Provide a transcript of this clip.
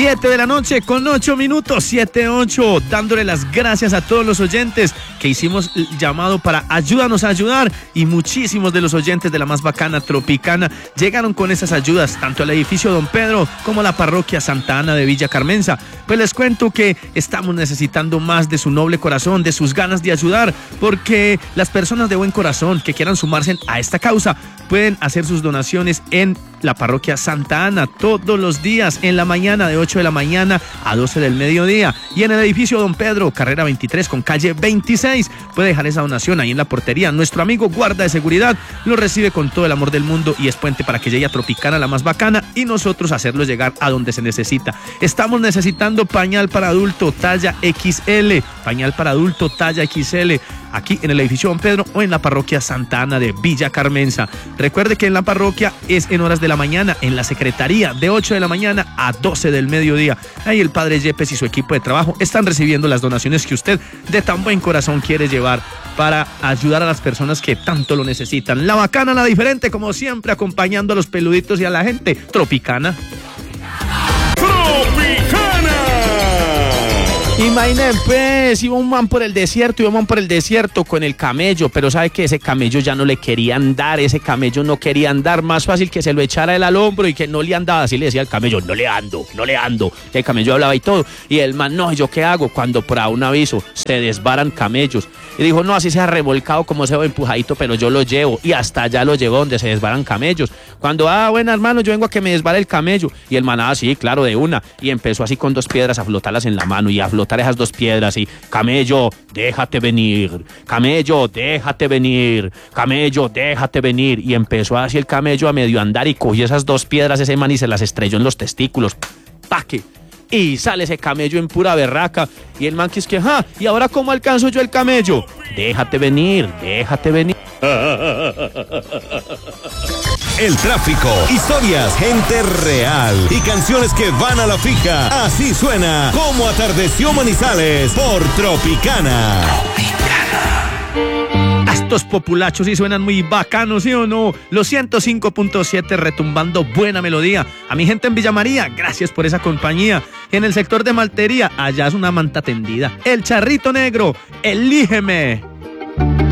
7 de la noche con 8 minutos, 7:08, dándole las gracias a todos los oyentes que hicimos el llamado para ayúdanos a ayudar, y muchísimos de los oyentes de la más bacana Tropicana llegaron con esas ayudas, tanto al edificio Don Pedro como a la parroquia Santa Ana de Villa Carmenza. Pues les cuento que estamos necesitando más de su noble corazón, de sus ganas de ayudar, porque las personas de buen corazón que quieran sumarse a esta causa pueden hacer sus donaciones en la parroquia Santa Ana todos los días en la mañana, de 8 de la mañana a 12 del mediodía, y en el edificio Don Pedro, carrera 23 con calle 26, puede dejar esa donación ahí en la portería. Nuestro amigo guarda de seguridad lo recibe con todo el amor del mundo y es puente para que llegue a Tropicana, la más bacana, y nosotros hacerlo llegar a donde se necesita. Estamos necesitando pañal para adulto talla XL, pañal para adulto talla XL, aquí en el edificio Don Pedro o en la parroquia Santa Ana de Villa Carmenza. Recuerde que en la parroquia es en horas de la mañana, en la secretaría, de 8 de la mañana a 12 del mediodía. Ahí el padre Yepes y su equipo de trabajo están recibiendo las donaciones que usted de tan buen corazón quiere llevar para ayudar a las personas que tanto lo necesitan. La bacana, la diferente, como siempre, acompañando a los peluditos y a la gente. Tropicana. Imaginen, pues, iba un man por el desierto con el camello, pero sabe que ese camello ya no le quería andar, ese camello no quería andar, más fácil que se lo echara él al hombro y que no le andaba, así le decía al camello, no le ando, que el camello hablaba y todo, y el man, no, ¿yo qué hago? Cuando por ahí un aviso, se desbaran camellos, y dijo, no, así se ha revolcado como se va empujadito, pero yo lo llevo, y hasta allá lo llevó donde se desbaran camellos, cuando, bueno, hermano, yo vengo a que me desbare el camello, y el man, sí, claro, de una, y empezó así con 2 piedras a flotarlas en la mano, y a flotar esas 2 piedras y camello, déjate venir, camello, déjate venir, camello, déjate venir, y empezó así el camello a medio andar y cogió esas 2 piedras ese man y se las estrelló en los testículos, paque, y sale ese camello en pura berraca, y el man que es que, ¿y ahora cómo alcanzo yo el camello? Déjate venir, déjate venir. El tráfico, historias, gente real y canciones que van a la fija. Así suena Como Atardeció Manizales por Tropicana. Estos populachos sí suenan muy bacanos, ¿sí o no? Los 105.7 retumbando buena melodía. A mi gente en Villa María, gracias por esa compañía. En el sector de Maltería, allá es una manta tendida. El Charrito Negro, elígeme.